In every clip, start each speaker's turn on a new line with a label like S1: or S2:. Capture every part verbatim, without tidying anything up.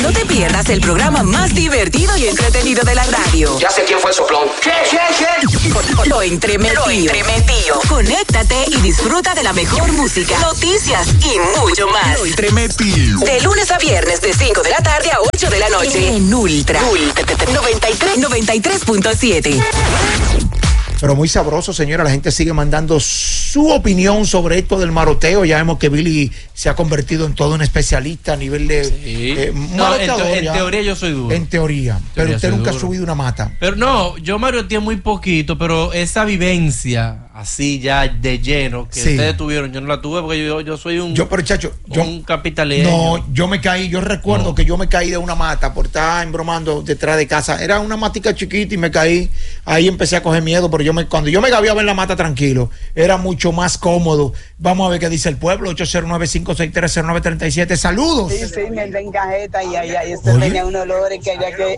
S1: No te pierdas el programa más divertido y entretenido de la radio.
S2: Ya sé quién fue el soplón. ¿Qué, qué, qué?
S1: Lo entremetido. Lo entremetido. Conéctate y disfruta de la mejor música, noticias y mucho más.
S3: Lo entremetido.
S1: De lunes a viernes de cinco de la tarde a ocho de la noche. En Ultra. Ultra noventa y tres, noventa y tres punto siete.
S4: Pero muy sabroso, señora. La gente sigue mandando su opinión sobre esto del maroteo. Ya vemos que Billy se ha convertido en todo un especialista a nivel de
S5: sí.
S4: eh,
S5: no, en, te, en teoría yo soy duro.
S4: En teoría.
S5: En
S4: pero
S5: teoría
S4: usted nunca
S5: duro.
S4: ha subido una mata.
S5: Pero no, yo maroteé muy poquito, pero esa vivencia así ya de lleno que sí. ustedes tuvieron, yo no la tuve porque yo, yo soy un,
S4: yo, pero, chacho,
S5: un
S4: yo,
S5: capitaleño.
S4: No, yo me caí, yo recuerdo no. que yo me caí de una mata por estar embromando detrás de casa. Era una matica chiquita y me caí. Ahí empecé a coger miedo, pero yo me, cuando yo me gabiaba en la mata tranquilo, era mucho más cómodo. Vamos a ver qué dice el pueblo. Ocho cero nueve, cinco seis tres, cero nueve tres siete. Saludos.
S6: Sí, sí, me den cajeta y allá y usted tenía un olor que había que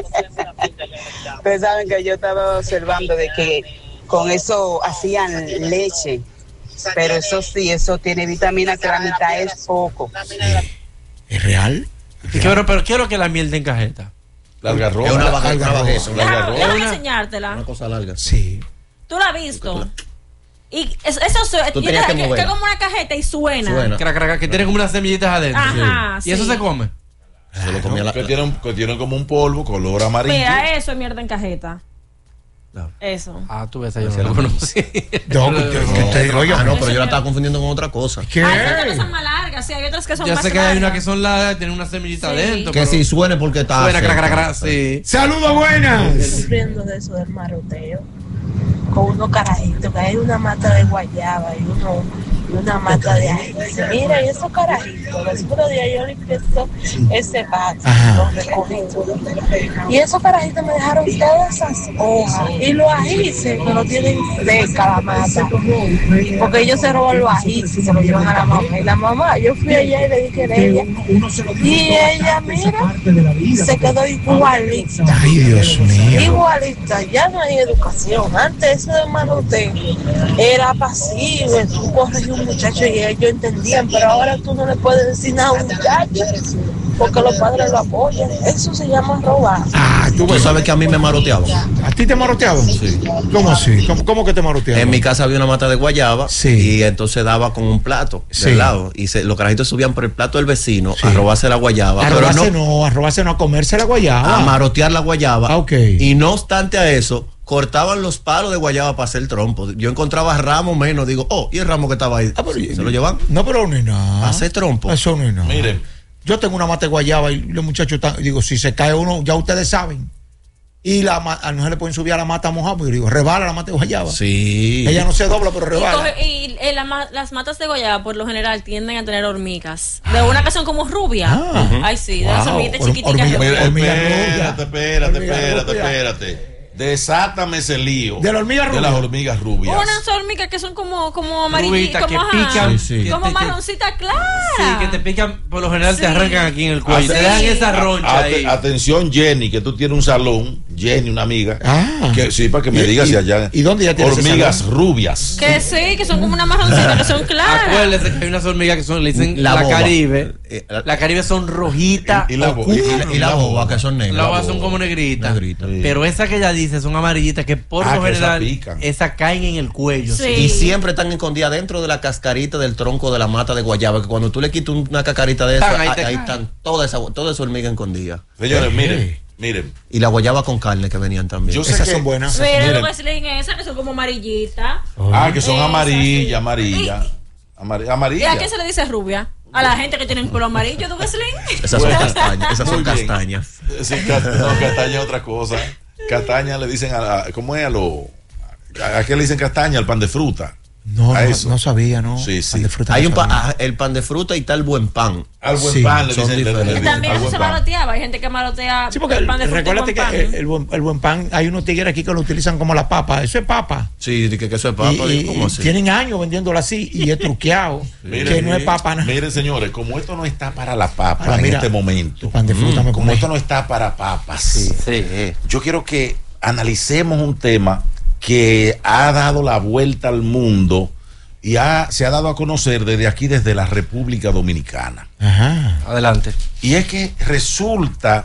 S6: ustedes saben que yo estaba observando de que con eso hacían leche, pero eso sí, eso tiene vitamina que la mitad es poco.
S4: ¿Es real?
S5: ¿Es real? Pero, pero quiero que la miel de encajeta.
S7: La algarroba.
S4: Es una baja algarroba.
S8: Déjame enseñártela.
S7: Una cosa larga.
S4: Sí.
S8: ¿Tú la has visto? Y eso, eso
S7: Tú
S8: yo
S7: tenías
S8: te,
S7: que
S8: que,
S7: mover.
S8: que como una cajeta y suena.
S7: Suena.
S5: Crac, crac, que tiene como unas semillitas adentro.
S8: Ajá,
S5: sí. ¿Y eso
S8: sí.
S5: se come?
S7: Se lo comía la,
S9: que tienen, que tienen como un polvo, color amarillo.
S8: Mira, eso es mierda en cajeta.
S5: No.
S8: Eso.
S5: Ah, tú ves, yo no lo conocí.
S4: No, que usted, oye,
S7: ah, no, pero yo la estaba confundiendo con otra cosa.
S4: ¿Qué?
S8: Hay otras que son más largas, sí, hay otras que son
S5: yo
S8: más
S5: sé que
S8: largas.
S5: hay una que son largas, tienen una semillita
S8: Sí.
S5: adentro.
S7: Que si suene porque está.
S5: Suena, crac, crac, crac, sí.
S4: Saludos, buenas.
S10: Estoy sufriendo de eso del maroteo con unos carajitos, que hay una mata de guayaba y uno y una mata de ají. Mira, y esos carajitos, los otros días yo limpié eso, ese pato, los recogí. Y esos carajitos me dejaron todas esas hojas. Y los ají se me lo tienen seca la mata. Porque ellos se roban los ají y se los llevan a la mamá. Y la mamá, yo fui allá y le dije a ella. Y ella, mira, se quedó igualita.
S4: Ay, Dios mío.
S10: Igualita, ya no hay educación. Antes eso de maroteo era pasivo, tú corres un muchacho y ellos entendían, pero ahora tú no le puedes decir nada a un muchacho porque los padres lo apoyan. Eso se llama robar.
S4: Ah, tú,
S7: ¿Tú sabes que a mí me maroteaban?
S4: ¿A ti te maroteaban?
S7: Sí.
S4: ¿Cómo así? ¿Cómo, cómo que te maroteaban?
S7: En mi casa había una mata de guayaba
S4: sí.
S7: y entonces daba con un plato
S4: sí.
S7: del lado y se, los carajitos subían por el plato del vecino sí. a robarse la guayaba.
S4: A
S7: pero
S4: robarse
S7: no,
S4: no, a robarse no, a comerse la guayaba.
S7: A marotear la guayaba.
S4: Ah, okay.
S7: Y no obstante a eso, cortaban los palos de guayaba para hacer trompo. Yo encontraba ramos menos, digo, oh, ¿y el ramo que estaba ahí?
S4: Ah, pero,
S7: ¿Se lo llevan?
S4: No, pero no es nada.
S7: Hacer trompo.
S4: Eso no es nada.
S9: Miren.
S4: Yo tengo una mata de guayaba y los muchachos están, digo, si se cae uno, ya ustedes saben. Y la, a no se le pueden subir a la mata mojada, porque digo, rebala la mata de guayaba.
S7: Sí.
S4: Ella no se dobla, pero rebala.
S8: Y, coge, y eh, la, las matas de guayaba, por lo general, tienden a tener hormigas. De una que son como rubias.
S4: Ah.
S8: Ay, sí, de
S4: Wow.
S8: las hormiguitas chiquiticas.
S4: Hormiga,
S9: Mira,
S4: hormiga
S9: espérate, espérate,
S4: Hormiga
S9: espérate,
S4: rubia.
S9: espérate. Desátame ese lío.
S4: De la hormiga rubia.
S9: De las hormigas rubias.
S8: Unas hormigas que son como, como amarillitas,
S5: que
S8: como, ajá,
S5: pican,
S7: sí, sí.
S8: como
S5: Que te-
S8: marroncita clara.
S5: Sí, que te pican, por lo general
S8: Sí.
S5: te arrancan aquí en el cuello.
S9: Ah,
S5: Te dejan
S8: sí.
S5: esa roncha
S9: Ate-
S5: ahí.
S9: atención, Jenny, que tú tienes un salón. Jenny, una amiga.
S4: Ah.
S9: Que, sí, para que me
S4: ¿Y-
S9: digas
S4: y-
S9: si allá.
S4: ¿y dónde ya tienes ese
S9: Hormigas
S4: salón?
S9: rubias.
S8: Que sí, que son como una marroncita, que son claras.
S5: Acuérdese que hay unas hormigas que son, le dicen
S7: La
S5: la,
S7: boba.
S5: Caribe.
S7: Eh, la-
S5: La Caribe son rojitas.
S9: Y la, bo-
S5: oscuras.
S9: y la-
S7: Y la boba, que son negras.
S5: Las bobas son como negritas.
S7: Negritas.
S9: Sí.
S5: Pero esa que ella dice son amarillitas que por
S9: Ah,
S5: lo
S9: que esa
S5: general
S9: pican.
S5: esa caen en el cuello.
S8: Sí.
S7: Y siempre están escondidas dentro de la cascarita del tronco de la mata de guayaba, que cuando tú le quitas una cascarita de esa,
S5: Están ahí,
S7: ahí,
S5: te
S7: ahí
S5: caen.
S7: están toda esa, toda esa hormiga escondida.
S9: Señores, miren, miren.
S7: Y la guayaba con carne que venían también.
S9: Yo sé
S4: Esas
S9: que-
S4: son buenas.
S8: Pero
S9: Miren.
S8: lo que se leen esas que son como amarillitas.
S9: Ah, que son
S8: Esas,
S9: amarillas,
S8: sí.
S9: amarillas. Amar-
S8: ¿Y a
S9: Amarillas.
S8: qué se le dice rubia? A la gente que tiene pelo amarillo, ¿tú ves,
S7: Esas son
S9: Bueno.
S7: castañas. Esas son
S9: Muy bien.
S7: castañas.
S9: Sí, ca- no, castaña es otra cosa. Castaña le dicen a, a ¿cómo es? A lo ¿a, a qué le dicen castaña? Al pan de fruta.
S4: No,
S9: A
S4: no,
S9: eso.
S4: no sabía, ¿no?
S9: Sí, sí.
S4: Pan de fruta
S7: Hay
S4: no
S7: un pa-
S4: sabía.
S7: ah, el pan de fruta y tal buen pan.
S9: Al buen
S4: Sí,
S9: pan le
S7: son
S9: dicen, le- le
S7: diferentes.
S9: dicen,
S8: También
S9: al
S8: eso
S9: buen
S8: se
S9: pan.
S8: maroteaba. Hay gente que marotea
S4: Sí, porque
S8: el pan de fruta y
S4: recuérdate
S8: buen
S4: que
S8: pan.
S4: el, el buen, el buen pan, hay unos tigres aquí que lo utilizan como la papa. Eso es papa.
S7: Sí, de que, que eso es papa.
S4: Y-
S7: digo,
S4: y-
S7: ¿cómo
S4: y
S7: así?
S4: tienen años vendiéndolo así y es truqueado.
S9: Miren,
S4: que no es papa nada.
S9: Miren, señores, como esto no está para la papa
S4: Ahora,
S9: en
S4: mira,
S9: este momento,
S4: el pan de fruta me
S9: como
S4: come.
S9: esto no está para papas,
S5: Sí.
S9: yo quiero que analicemos un tema que ha dado la vuelta al mundo y ha, se ha dado a conocer desde aquí, desde la República Dominicana.
S4: Ajá.
S5: Adelante.
S9: Y es que resulta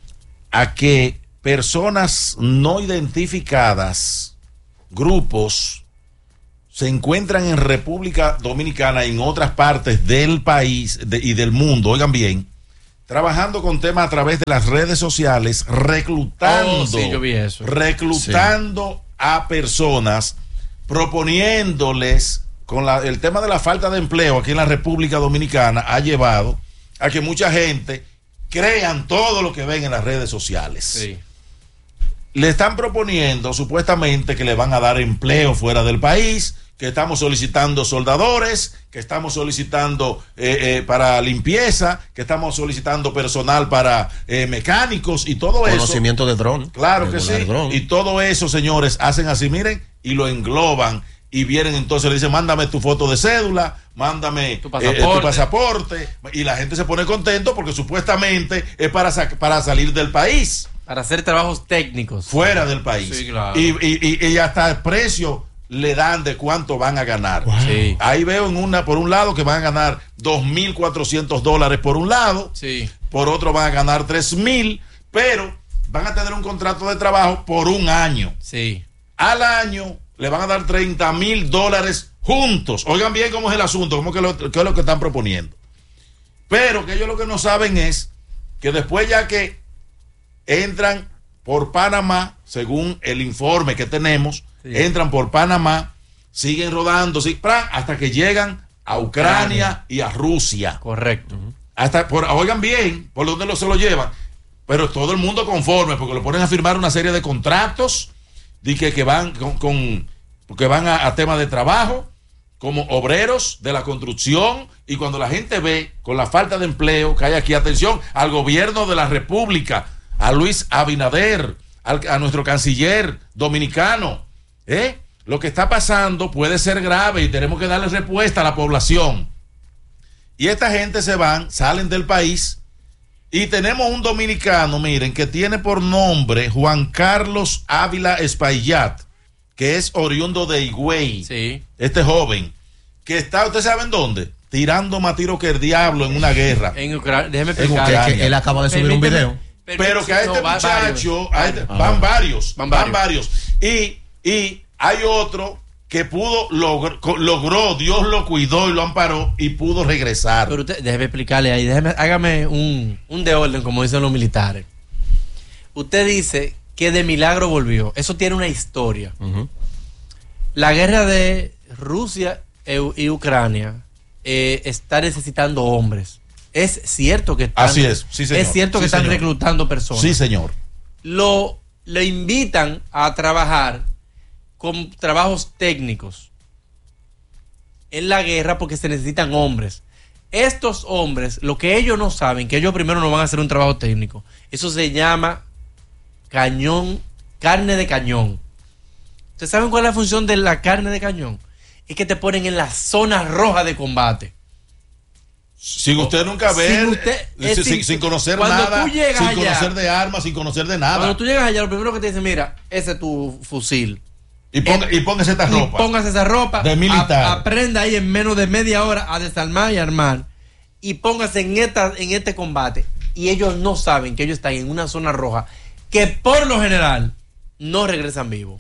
S9: a que personas no identificadas, grupos, se encuentran en República Dominicana y en otras partes del país de, y del mundo, oigan bien, trabajando con temas a través de las redes sociales, reclutando,
S5: oh, sí, yo vi eso.
S9: reclutando sí. a personas, proponiéndoles, con la, el tema de la falta de empleo aquí en la República Dominicana ha llevado a que mucha gente crean todo lo que ven en las redes sociales.
S5: Sí.
S9: Le están proponiendo supuestamente que le van a dar empleo fuera del país, que estamos solicitando soldadores, que estamos solicitando eh, eh, para limpieza, que estamos solicitando personal para eh, mecánicos y todo eso.
S7: Conocimiento de dron.
S9: Claro que sí.
S7: Dron.
S9: Y todo eso, señores, hacen así, miren, y lo engloban. Y vienen entonces, le dicen, mándame tu foto de cédula, mándame
S5: tu pasaporte.
S9: Eh, tu pasaporte. Y la gente se pone contento porque supuestamente es para, para salir del país.
S5: Para hacer trabajos técnicos.
S9: Fuera del país.
S5: Sí, claro.
S9: Y, y, y, y hasta el precio le dan de cuánto van a ganar.
S5: Wow. Sí.
S9: Ahí veo en una, por un lado que van a ganar dos mil cuatrocientos dólares por un lado.
S5: Sí.
S9: Por otro van a ganar tres mil, pero van a tener un contrato de trabajo por un año.
S5: Sí.
S9: Al año le van a dar treinta mil dólares juntos. Oigan bien cómo es el asunto, cómo que lo, qué es lo que están proponiendo. Pero que ellos lo que no saben es que después ya que entran por Panamá, según el informe que tenemos, sí. entran por Panamá, siguen rodando, sí, hasta que llegan a Ucrania y a Rusia.
S5: Correcto.
S9: Hasta por, oigan bien, por donde lo, se lo llevan, pero todo el mundo conforme, porque lo ponen a firmar una serie de contratos de que, que van con, con que van a, a temas de trabajo como obreros de la construcción, y cuando la gente ve con la falta de empleo que hay aquí, atención al gobierno de la República, a Luis Abinader, al, a nuestro canciller dominicano, ¿eh? Lo que está pasando puede ser grave y tenemos que darle respuesta a la población. Y esta gente se van, salen del país, y tenemos un dominicano, miren, que tiene por nombre Juan Carlos Ávila Espaillat, que es oriundo de Higüey.
S5: Sí.
S9: Este joven, que está, ¿ustedes saben dónde? Tirando más tiro que el diablo en una guerra.
S5: En Ucrania, déjeme
S7: explicar. Que, que él acaba de subir un video.
S9: Pero que a este
S5: no, va,
S9: muchacho,
S5: varios.
S9: A este, ah. van varios,
S5: van
S9: van
S5: varios.
S9: varios. Y, y hay otro que pudo, logr, logró, Dios lo cuidó y lo amparó y pudo regresar.
S5: Pero usted, déjeme explicarle ahí, déjeme, hágame un, un de orden, como dicen los militares. Usted dice que de milagro volvió. Eso tiene una historia. Uh-huh. La guerra de Rusia y Ucrania eh, está necesitando hombres. Es cierto que están,
S9: Así es, sí, señor.
S5: Es cierto que
S9: sí,
S5: están
S9: señor.
S5: reclutando personas.
S9: Sí, señor.
S5: Lo, lo invitan a trabajar con trabajos técnicos en la guerra porque se necesitan hombres. Estos hombres, lo que ellos no saben, que ellos primero no van a hacer un trabajo técnico, eso se llama cañón, carne de cañón. ¿Ustedes saben cuál es la función de la carne de cañón? Es que te ponen en la zona roja de combate.
S9: Sin usted nunca ver,
S5: sin, usted,
S9: sin,
S5: sin,
S9: sin, sin conocer
S5: cuando
S9: nada,
S5: tú llegas
S9: sin
S5: allá,
S9: conocer de armas, sin conocer de nada.
S5: Cuando tú llegas allá, lo primero que te dicen, mira, ese es tu fusil.
S9: Y, ponga, eh, y póngase esta ropa.
S5: Y póngase esa ropa.
S9: De militar.
S5: A, aprenda ahí en menos de media hora a desarmar y armar. Y póngase en, esta, en este combate. Y ellos no saben que ellos están en una zona roja que por lo general no regresan vivos.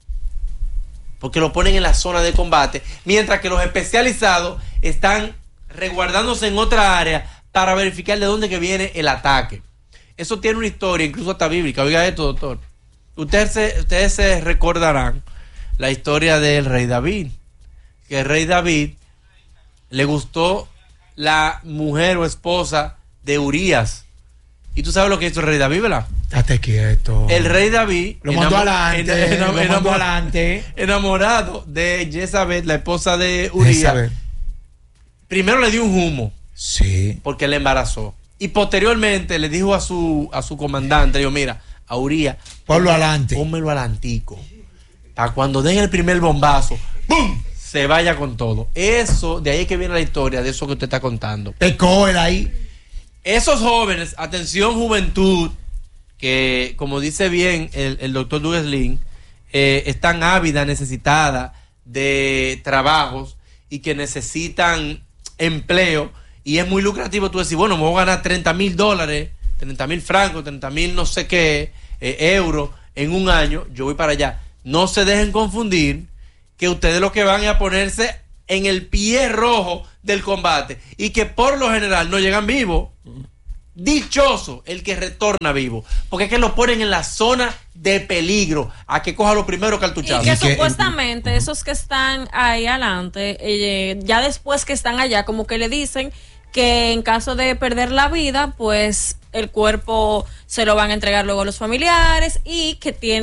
S5: Porque lo ponen en la zona de combate. Mientras que los especializados están resguardándose en otra área para verificar de dónde que viene el ataque. Eso tiene una historia, incluso hasta bíblica. Oiga esto, doctor. Ustedes se, ustedes se recordarán la historia del rey David. Que el rey David le gustó la mujer o esposa de Urías. ¿Y tú sabes lo que hizo el rey David, verdad?
S4: Date quieto.
S5: El rey David
S4: lo mandó adelante,
S5: enam
S4: lo mandó adelante.
S5: Enamorado de Jezabel, la esposa de Urías. Primero le dio un humo.
S4: Sí.
S5: Porque le embarazó. Y posteriormente le dijo a su, a su comandante, dijo, mira, a Urías,
S4: ponlo adelante.
S5: Pónmelo adelantico. Para cuando den el primer bombazo, ¡bum!, se vaya con todo. Eso, de ahí es que viene la historia de eso que usted está contando.
S4: Te coge ahí.
S5: Esos jóvenes, atención juventud, que como dice bien el, el doctor Douglas Lynn, eh, están ávida, necesitada de trabajos, y que necesitan empleo y es muy lucrativo tú decir, bueno, me voy a ganar treinta mil dólares, treinta mil francos, treinta mil no sé qué, eh, euros en un año, yo voy para allá. No se dejen confundir que ustedes lo que van es a ponerse en el pie rojo del combate y que por lo general no llegan vivos. Dichoso el que retorna vivo, porque es que lo ponen en la zona de peligro a que coja los primeros cartuchazos.
S8: Y que supuestamente esos que están ahí adelante, eh, ya después que están allá, como que le dicen que en caso de perder la vida, pues el cuerpo se lo van a entregar luego a los familiares y que tiene